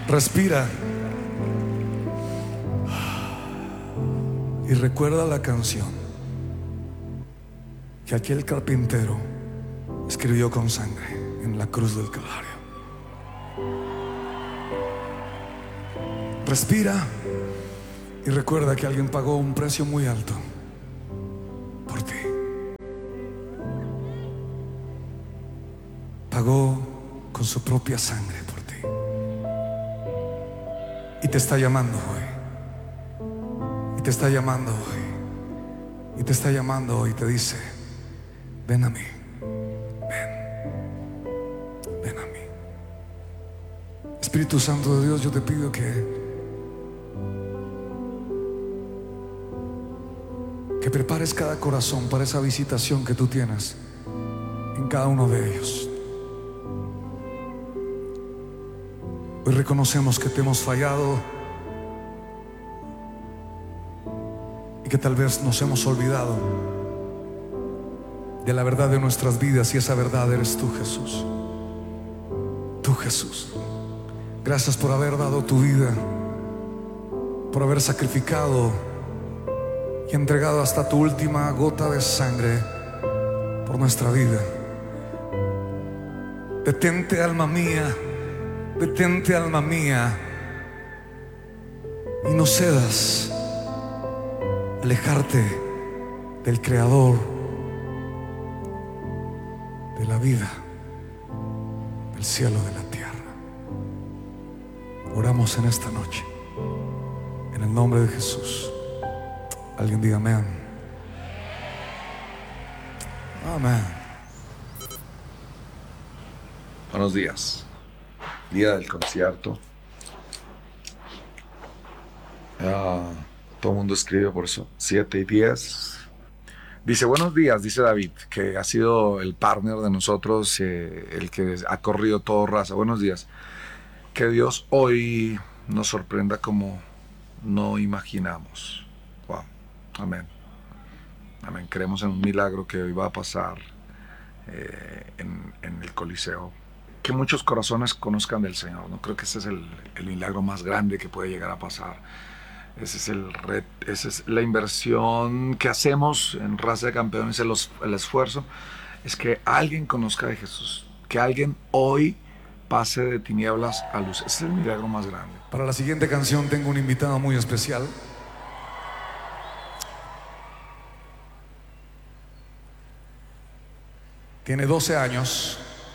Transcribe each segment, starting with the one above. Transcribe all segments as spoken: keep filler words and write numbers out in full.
Respira y recuerda la canción que aquel carpintero escribió con sangre en la cruz del Calvario. Respira y recuerda que alguien pagó un precio muy alto por ti. Pagó con su propia sangre por ti. Y te está llamando hoy. Y te está llamando hoy. Y te está llamando hoy. Y te dice: ven a mí. Ven. Ven a mí. Espíritu Santo de Dios, yo te pido que que prepares cada corazón para esa visitación que tú tienes en cada uno de ellos. Hoy reconocemos que te hemos fallado y que tal vez nos hemos olvidado de la verdad de nuestras vidas, y esa verdad eres tú, Jesús. Tú, Jesús. Gracias por haber dado tu vida, por haber sacrificado y entregado hasta tu última gota de sangre por nuestra vida. Detente, alma mía, detente, alma mía, y no cedas a alejarte del Creador de la vida, del cielo, de la tierra. Oramos en esta noche en el nombre de Jesús. Alguien diga amén. Amén. Buenos días. Día del concierto. Ah, todo el mundo escribe por eso. siete y diez. Dice: buenos días, dice David, que ha sido el partner de nosotros, eh, el que ha corrido todo raza. Buenos días. Que Dios hoy nos sorprenda como no imaginamos. Wow. Amén. Amén. Creemos en un milagro que hoy va a pasar eh, en, en el Coliseo. Que muchos corazones conozcan del Señor, ¿no? Creo que ese es el, el milagro más grande que puede llegar a pasar. Ese es el red, esa es la inversión que hacemos en Raza de Campeones, el, el esfuerzo es que alguien conozca de Jesús, que alguien hoy pase de tinieblas a luz. Ese es el milagro más grande. Para la siguiente canción tengo un invitado muy especial. Tiene doce años.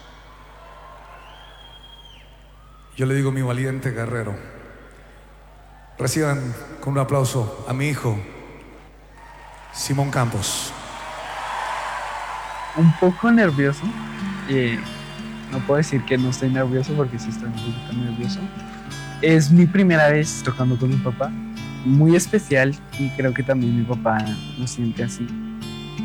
Yo le digo mi valiente guerrero. Reciban con un aplauso a mi hijo, Simón Campos. Un poco nervioso. Eh, no puedo decir que no estoy nervioso, porque sí estoy un poquito nervioso. Es mi primera vez tocando con mi papá. Muy especial, y creo que también mi papá lo siente así.